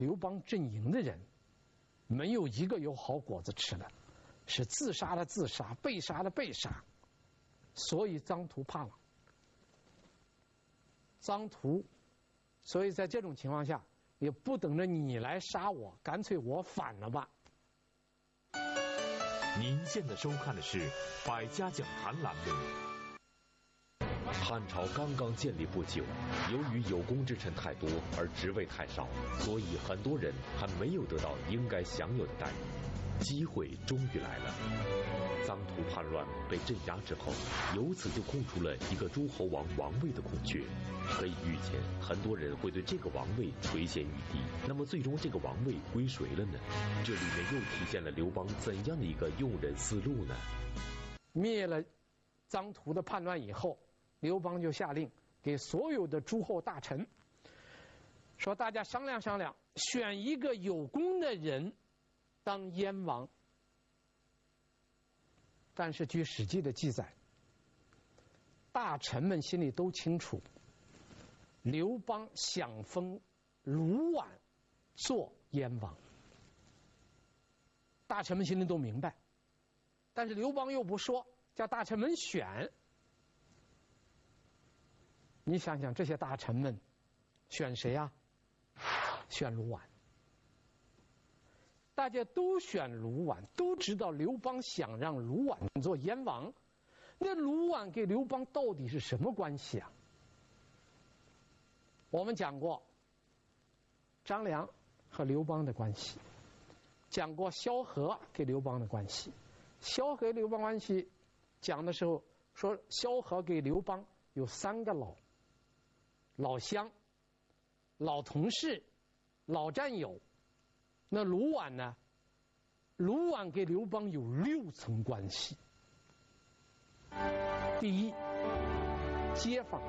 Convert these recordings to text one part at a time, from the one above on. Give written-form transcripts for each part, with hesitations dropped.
刘邦阵营的人没有一个有好果子吃的，是自杀的自杀，被杀的被杀，所以臧荼怕了。臧荼，所以在这种情况下，也不等着你来杀我，干脆我反了吧。 您现在收看的是《百家讲坛》栏目。汉朝刚刚建立不久，由于有功之臣太多而职位太少，所以很多人还没有得到应该享有的待遇。机会终于来了。臧荼叛乱被镇压之后，由此就空出了一个诸侯王王位的空缺。可以预见，很多人会对这个王位垂涎欲滴。那么最终这个王位归谁了呢？这里面又体现了刘邦怎样的一个用人思路呢？ 灭了臧荼的叛乱以后，刘邦就下令给所有的诸侯大臣说，大家商量商量，选一个有功的人当燕王。但是据《史记》的记载，大臣们心里都清楚，刘邦想封卢绾做燕王，大臣们心里都明白，但是刘邦又不说，叫大臣们选。你想想，这些大臣们选谁啊？选卢绾。大家都选卢绾，都知道刘邦想让卢绾做燕王。那卢绾给刘邦到底是什么关系啊？我们讲过张良和刘邦的关系，讲过萧何给刘邦的关系。萧何刘邦关系讲的时候说，萧何给刘邦有3个老乡、老同事、老战友。那卢绾呢？卢绾给刘邦有6层关系。第一，街坊，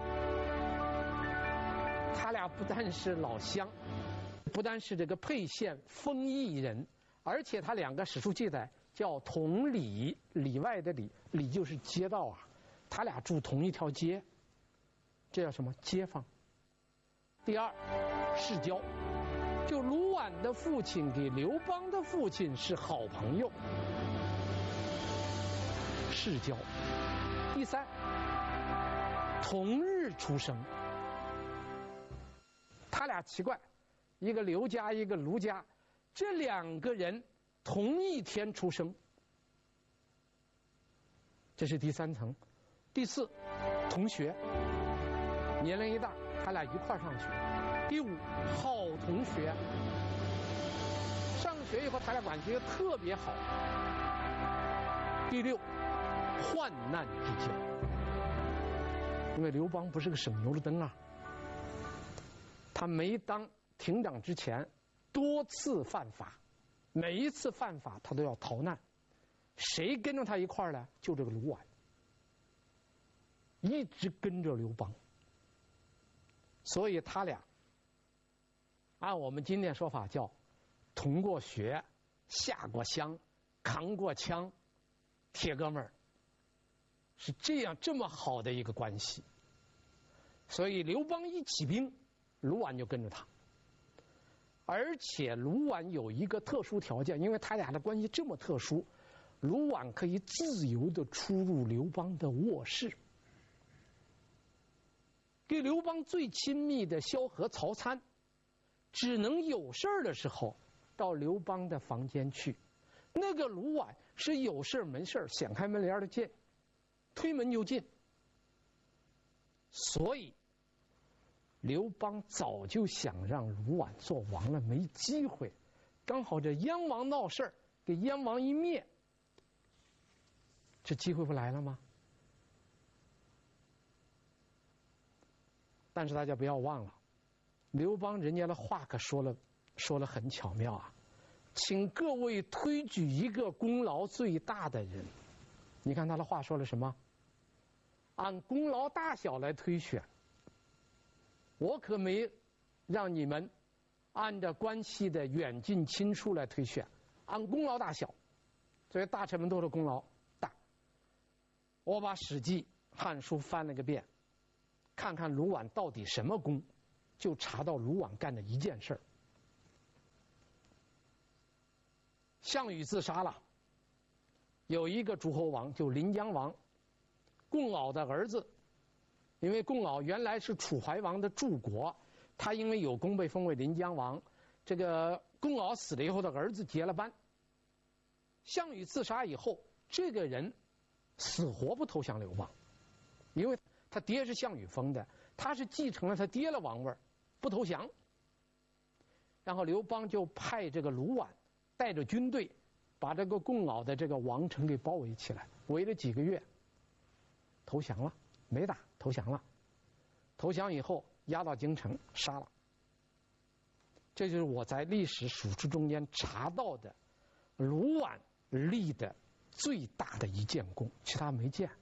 他俩不但是老乡，不但是这个沛县丰邑人，而且他2个史书记载叫同里，里外的里，里就是街道啊，他俩住同一条街，这叫什么？街坊。第二，世交，就卢绾的父亲给刘邦的父亲是好朋友，世交。第三，同日出生，他俩奇怪，一个刘家一个卢家，这2个人同一天出生，这是第3层。第4，同学，年龄一大，他俩一块上学。第5，好同学，上学以后他俩关系特别好。第6，患难之交，因为刘邦不是个省油的灯啊，他没当亭长之前多次犯法，每一次犯法他都要逃难，谁跟着他一块儿呢？就这个卢绾，一直跟着刘邦，所以他俩按我们今天说法叫同过学、下过乡、扛过枪，铁哥们儿，是这么好的一个关系。所以刘邦一起兵，卢绾就跟着他。而且卢绾有一个特殊条件，因为他俩的关系这么特殊，卢绾可以自由地出入刘邦的卧室。给刘邦最亲密的萧何、曹参，只能有事儿的时候到刘邦的房间去。那个卢绾是有事没事掀开门帘的进，推门就进。所以刘邦早就想让卢绾做王了，没机会。刚好这燕王闹事儿，给燕王一灭，这机会不来了吗？但是大家不要忘了，刘邦人家的话可说了很巧妙啊，请各位推举一个功劳最大的人。你看他的话说了什么？按功劳大小来推选，我可没让你们按照关系的远近亲疏来推选，按功劳大小。所以大臣们都是功劳大。我把《史记》《汉书》翻了个遍，看看卢绾到底什么功，就查到卢绾干的一件事儿， 项羽自杀了，有一个诸侯王，就临江王，共敖的儿子，因为共敖原来是楚怀王的柱国，他因为有功被封为临江王。这个共敖死了以后的儿子接了班。项羽自杀以后，这个人死活不投降刘邦，因为他爹是项羽封的，他是继承了他爹的王位，不投降。然后刘邦就派这个卢绾带着军队，把这个共敖的这个王城给包围起来，围了几个月，投降了，没打，投降了。投降以后押到京城杀了。这就是我在历史属实中间查到的卢绾立的最大的一件功，其他没见。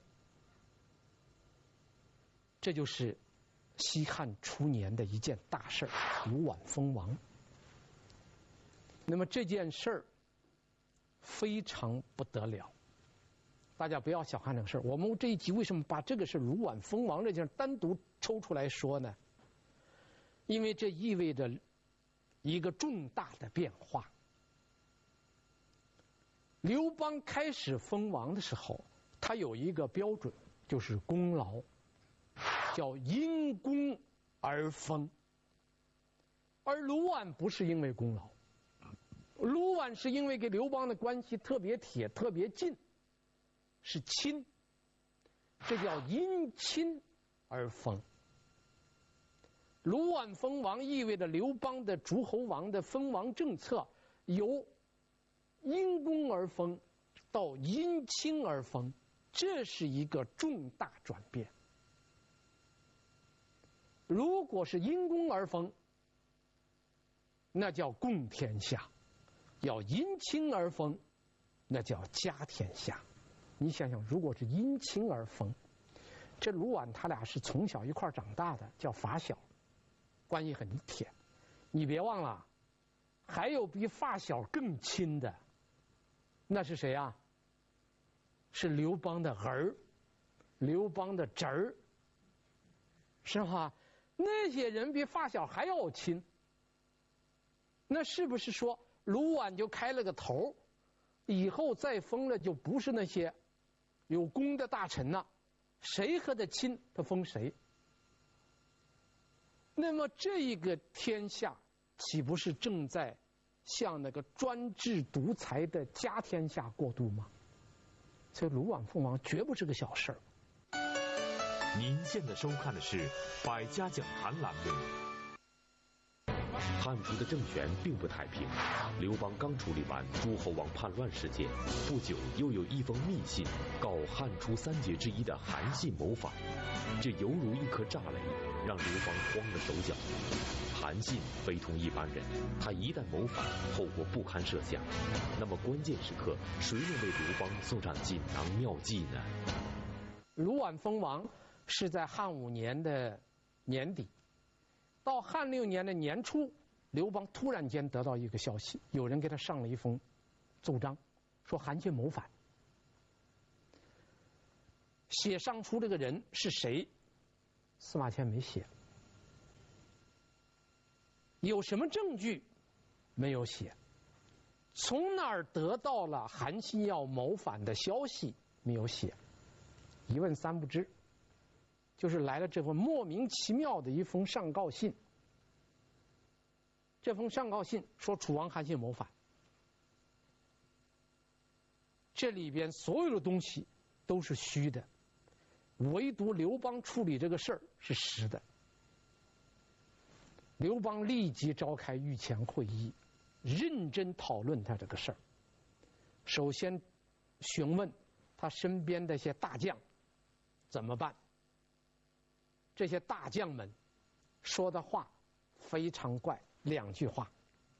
这就是西汉初年的一件大事，卢绾封王。那么这件事儿非常不得了，大家不要小看这个事儿。我们这一集为什么把这个是卢绾封王这件事单独抽出来说呢？因为这意味着一个重大的变化。刘邦开始封王的时候，他有一个标准，就是功劳，叫因功而封。而卢绾不是因为功劳，卢绾是因为跟刘邦的关系特别铁、特别近，是亲，这叫因亲而封。卢绾封王意味着刘邦的诸侯王的封王政策由因功而封到因亲而封，这是一个重大转变。如果是因功而封，那叫共天下；要因亲而封，那叫家天下。你想想，如果是因亲而封，这卢绾他俩是从小一块长大的，叫发小，关系很铁。你别忘了，还有比发小更亲的，那是谁啊？是刘邦的儿，刘邦的侄儿，是吧？那些人比发小还要亲。那是不是说卢绾就开了个头，以后再封了就不是那些有功的大臣了，谁和他亲他封谁？那么这一个天下岂不是正在向那个专制独裁的家天下过渡吗？所以卢绾封王绝不是个小事儿。 您现在收看的是《百家讲坛》栏目。汉初的政权并不太平，刘邦刚处理完诸侯王叛乱事件，不久又有一封密信告汉初三杰之一的韩信谋反，这犹如一颗炸雷，让刘邦慌了手脚。韩信非同一般人，他一旦谋反，后果不堪设想。那么关键时刻，谁能为刘邦送上锦囊妙计呢？ 卢绾封王是在汉5年的年底，到汉6年的年初，刘邦突然间得到一个消息，有人给他上了一封奏章，说韩信谋反。写上书这个人是谁？司马迁没写。有什么证据？没有写。从哪儿得到了韩信要谋反的消息？没有写。一问三不知，就是来了这份莫名其妙的一封上告信。这封上告信说楚王韩信谋反，这里边所有的东西都是虚的，唯独刘邦处理这个事儿是实的。刘邦立即召开御前会议，认真讨论他这个事儿。首先询问他身边的一些大将怎么办。这些大将们说的话非常怪，2句话：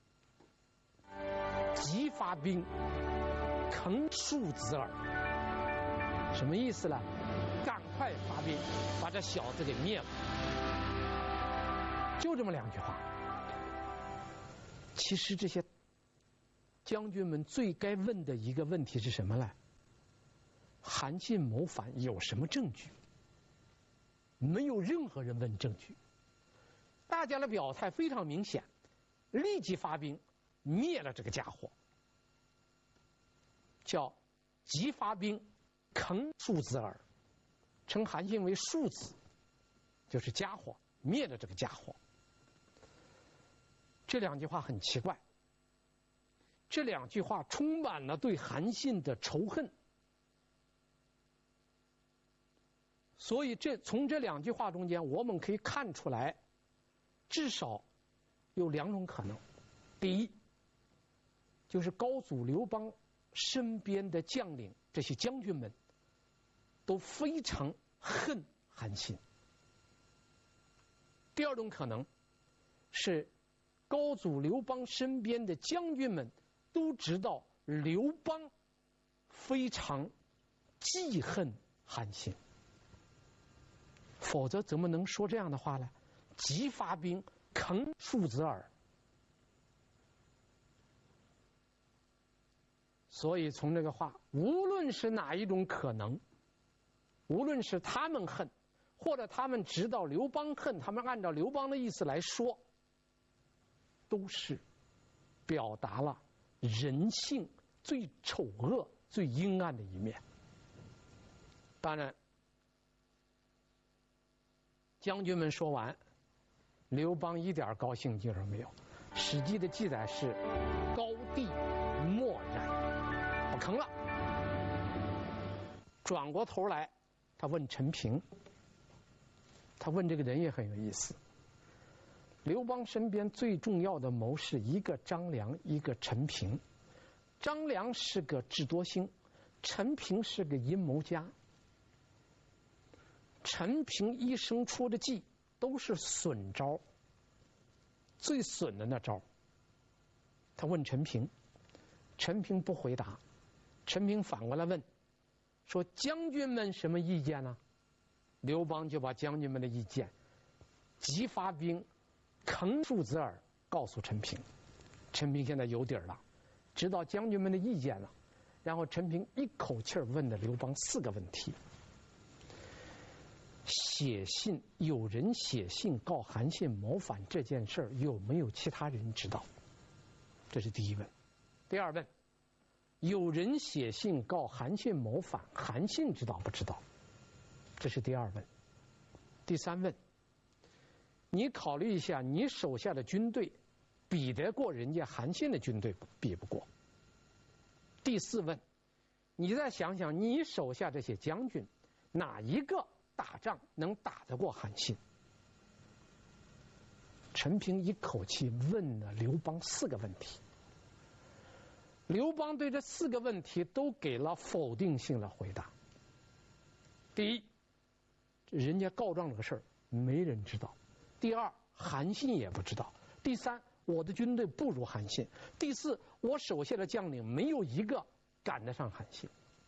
急发兵，坑庶子耳。什么意思呢？赶快发兵，把这小子给灭了。就这么2句话。其实这些将军们最该问的一个问题是什么呢？韩信谋反有什么证据？没有任何人问证据。大家的表态非常明显，立即发兵灭了这个家伙。 叫急发兵，坑庶子耳，称韩信为庶子，就是家伙，灭了这个家伙。这两句话很奇怪，这两句话充满了对韩信的仇恨。所以从这两句话中间，我们可以看出来，至少有两种可能。第一，就是高祖刘邦身边的将领，这些将军们都非常恨韩信。第二种可能是高祖刘邦身边的将军们都知道刘邦非常记恨韩信，否则怎么能说这样的话呢？急发兵，坑庶子耳。所以从这个话，无论是哪一种可能，无论是他们恨，或者他们知道刘邦恨，他们按照刘邦的意思来说，都是表达了人性最丑恶、最阴暗的一面。当然，将军们说完，刘邦一点高兴劲儿没有。《史记》的记载是高帝默然，不吭了。转过头来，他问陈平，他问这个人也很有意思。刘邦身边最重要的谋士，一个张良，一个陈平。张良是个智多星，陈平是个阴谋家。陈平一生出的计都是损招，最损的那招。他问陈平，陈平不回答，陈平反过来问，说将军们什么意见呢？刘邦就把将军们的意见急发兵，坑庶子耳告诉陈平。陈平现在有底儿了，知道将军们的意见了。然后陈平一口气问了刘邦4个问题。写信，有人写信告韩信谋反这件事儿，有没有其他人知道？这是第一问。第二问，有人写信告韩信谋反，韩信知道不知道？这是第二问。第三问，你考虑一下，你手下的军队比得过人家韩信的军队？比不过。第四问，你再想想，你手下这些将军，哪一个打仗能打得过韩信？陈平一口气问了刘邦4个问题。刘邦对这4个问题都给了否定性的回答。第一，人家告状这个事儿没人知道。第二，韩信也不知道。第三，我的军队不如韩信。第四，我手下的将领没有一个赶得上韩信。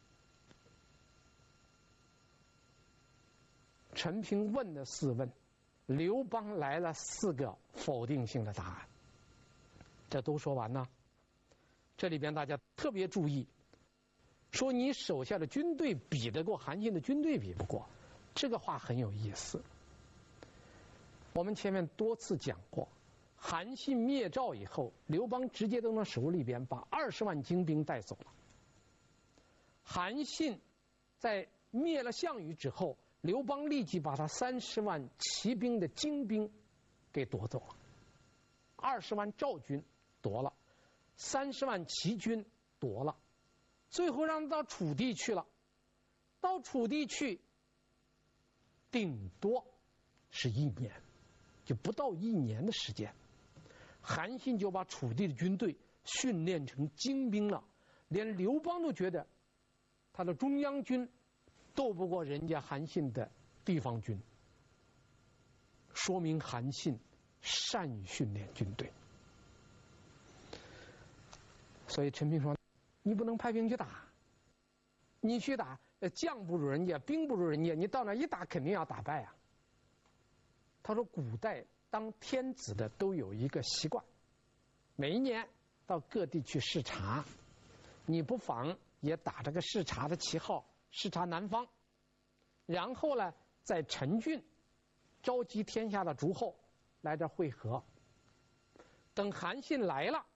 陈平问的4问，刘邦来了4个否定性的答案。这都说完呢，这里边大家特别注意，说你手下的军队比得过韩信的军队比不过，这个话很有意思。我们前面多次讲过，韩信灭赵以后，刘邦直接从他手里边把20万精兵带走了。韩信在灭了项羽之后，刘邦立即把他30万骑兵的精兵给夺走了，20万赵军夺了，30万齐军夺了，最后让他到楚地去了。到楚地去，顶多是1年，就不到1年的时间，韩信就把楚地的军队训练成精兵了，连刘邦都觉得他的中央军斗不过人家韩信的地方军，说明韩信善于训练军队。所以陈平说，你不能派兵去打，你去打，将不如人家，兵不如人家，你到那一打肯定要打败啊。他说古代当天子的都有一个习惯，每一年到各地去视察，你不妨也打这个视察的旗号，视察南方，然后呢在陈郡召集天下的诸侯来这会合。等韩信来了，